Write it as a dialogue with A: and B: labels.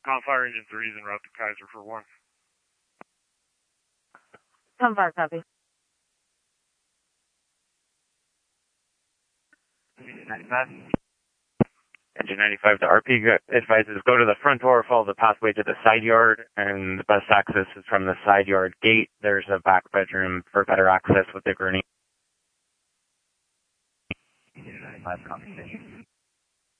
A: Fire Engine 3 is en route to Kaiser for 1.
B: Fire, copy.
A: 95. Engine 95 to RP advises go to the front door, follow the pathway to the side yard, and the best access is from the side yard gate. There's a back bedroom for better access with the gurney. 95 conversation.